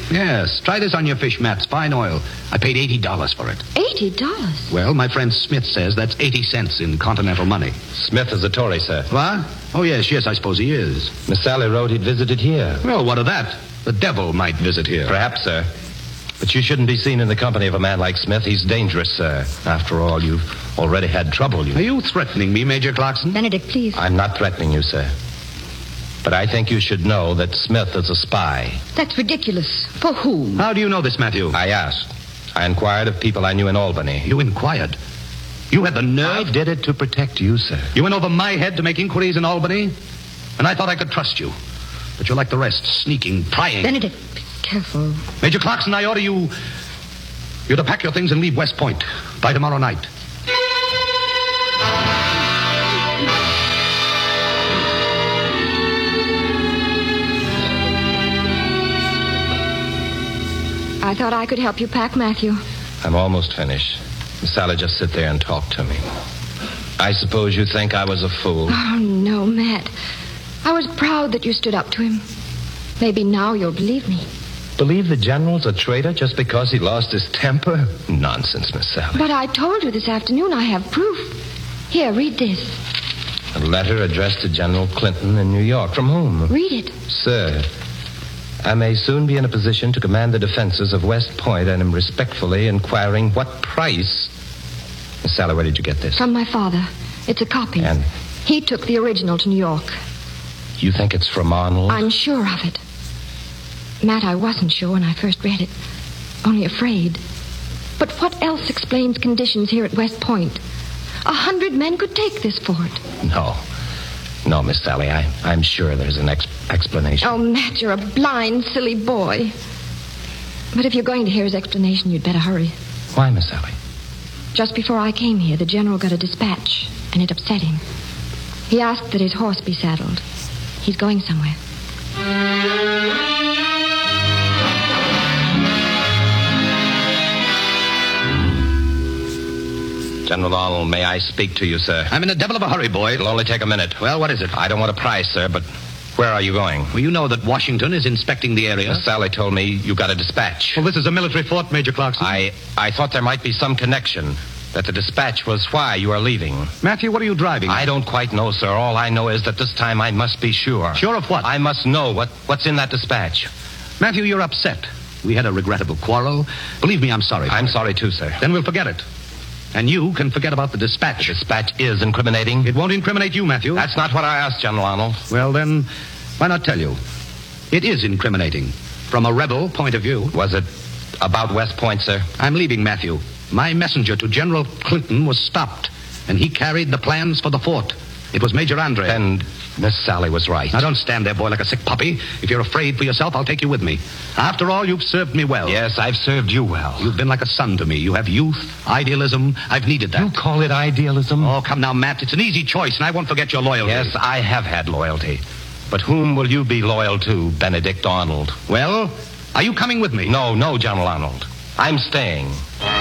Yes, try this on your fish, Matt. It's fine oil. I paid $80 for it. $80? Well, my friend Smith says that's 80 cents in continental money. Smith is a Tory, sir. What? Oh, yes, I suppose he is. Miss Sally wrote he'd visited here. Well, what of that? The devil might visit here. Perhaps, sir. But you shouldn't be seen in the company of a man like Smith. He's dangerous, sir. After all, you've already had trouble. Are you threatening me, Major Clarkson? Benedict, please. I'm not threatening you, sir. But I think you should know that Smith is a spy. That's ridiculous. For whom? How do you know this, Matthew? I asked. I inquired of people I knew in Albany. You inquired? You had the nerve? I did it to protect you, sir. You went over my head to make inquiries in Albany? And I thought I could trust you. But you're like the rest, sneaking, prying. Benedict, be careful. Major Clarkson, I order you to pack your things and leave West Point by tomorrow night. I thought I could help you pack, Matthew. I'm almost finished. Miss Sally, just sit there and talk to me. I suppose you think I was a fool. Oh, no, Matt. I was proud that you stood up to him. Maybe now you'll believe me. Believe the general's a traitor just because he lost his temper? Nonsense, Miss Sally. But I told you this afternoon I have proof. Here, read this. A letter addressed to General Clinton in New York. From whom? Read it. Sir, I may soon be in a position to command the defenses of West Point and am respectfully inquiring what price... Miss Sally, where did you get this? From my father. It's a copy. And? He took the original to New York. You think it's from Arnold? I'm sure of it. Matt, I wasn't sure when I first read it. Only afraid. But what else explains conditions here at West Point? 100 men could take this fort. No, Miss Sally, I'm sure there's an explanation. Oh, Matt, you're a blind, silly boy. But if you're going to hear his explanation, you'd better hurry. Why, Miss Sally? Just before I came here, the general got a dispatch, and it upset him. He asked that his horse be saddled. He's going somewhere. General Arnold, may I speak to you, sir? I'm in a devil of a hurry, boy. It'll only take a minute. Well, what is it? I don't want a prize, sir, but where are you going? Well, you know that Washington is inspecting the area. Miss Sally told me you got a dispatch. Well, this is a military fort, Major Clarkson. I thought there might be some connection. That the dispatch was why you are leaving. Matthew, what are you driving? I don't quite know, sir. All I know is that this time I must be sure. Sure of what? I must know what's in that dispatch. Matthew, you're upset. We had a regrettable quarrel. Believe me, I'm sorry. I'm sorry, too, sir. Then we'll forget it. And you can forget about the dispatch. The dispatch is incriminating. It won't incriminate you, Matthew. That's not what I asked, General Arnold. Well, then, why not tell you? It is incriminating. From a rebel point of view. Was it about West Point, sir? I'm leaving, Matthew. My messenger to General Clinton was stopped, and he carried the plans for the fort. It was Major Andre. Then Miss Sally was right. Now, don't stand there, boy, like a sick puppy. If you're afraid for yourself, I'll take you with me. After all, you've served me well. Yes, I've served you well. You've been like a son to me. You have youth, idealism. I've needed that. You call it idealism? Oh, come now, Matt. It's an easy choice, and I won't forget your loyalty. Yes, I have had loyalty. But whom will you be loyal to, Benedict Arnold? Well, are you coming with me? No, General Arnold. I'm staying.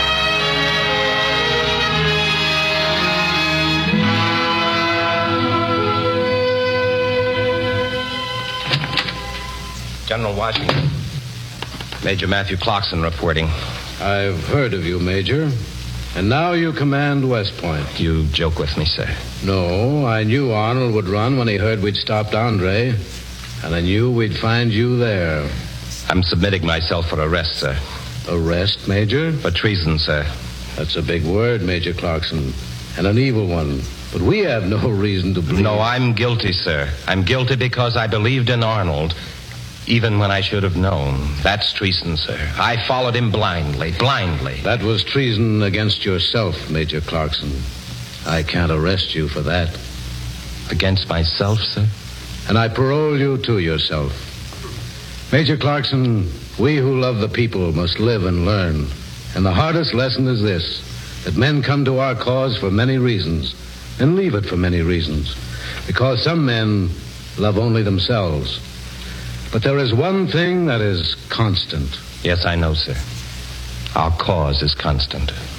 General Washington. Major Matthew Clarkson reporting. I've heard of you, Major. And now you command West Point. You joke with me, sir. No, I knew Arnold would run when he heard we'd stopped Andre. And I knew we'd find you there. I'm submitting myself for arrest, sir. Arrest, Major? For treason, sir. That's a big word, Major Clarkson. And an evil one. But we have no reason to believe... No, I'm guilty, sir. I'm guilty because I believed in Arnold. Even when I should have known. That's treason, sir. I followed him blindly. That was treason against yourself, Major Clarkson. I can't arrest you for that. Against myself, sir? And I parole you to yourself. Major Clarkson, we who love the people must live and learn. And the hardest lesson is this, that men come to our cause for many reasons, and leave it for many reasons. Because some men love only themselves. But there is one thing that is constant. Yes, I know, sir. Our cause is constant.